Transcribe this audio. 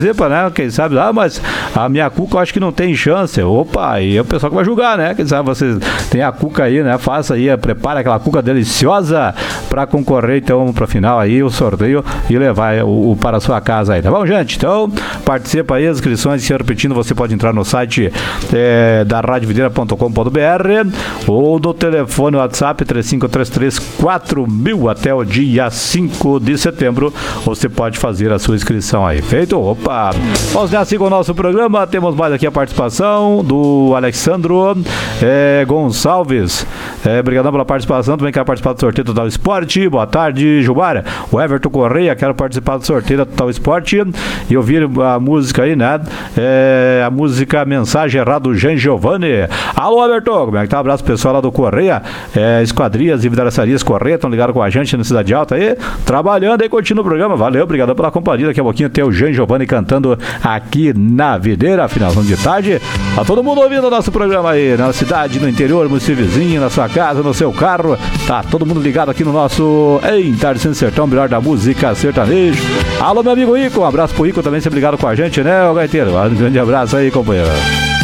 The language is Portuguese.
né? Quem sabe, mas a minha cuca eu acho que não tem chance. Opa, aí é o pessoal que vai julgar, né? Quem sabe você tem a cuca aí, né? Faça aí, prepara aquela cuca deliciosa para concorrer, então, pra final aí, o sorteio e levar o para a sua casa aí, tá bom, gente? Então, participa aí, as inscrições, se repetindo, você pode entrar no site da radiovideira.com.br ou do telefone WhatsApp 3533-4000 até o dia 5 de setembro. Você pode fazer a sua inscrição aí. Feito? Opa! Vamos nessa com o nosso programa. Temos mais aqui a participação do Alexandro Gonçalves. Obrigadão pela participação. Também quero participar do sorteio Total Esporte. Boa tarde, Gilmar. O Everton Correia, quero participar do sorteio da Total Esporte e ouvir a música aí, né? A música Mensagem Errada do Jean Giovanni. Alô, Everton, como é que tá? Abraço pessoal lá do Correia, Esquadrias e Vidraçarias Correia, estão ligados com a gente na Cidade Alta aí, trabalhando aí, continua o programa. Valeu, obrigado pela companhia. Daqui a pouquinho tem o Jean Giovanni cantando aqui na Videira, finalzão de tarde. Tá todo mundo ouvindo o nosso programa aí, na cidade, no interior, no seu vizinho, na sua casa, no seu carro. Tá todo mundo ligado aqui no nosso Entardecer Sertão, melhor da música sertanejo. Alô, meu amigo Ico, um abraço pro Ico também, sempre ligado com a gente, né, o Gaiteiro? Um grande abraço aí, companheiro.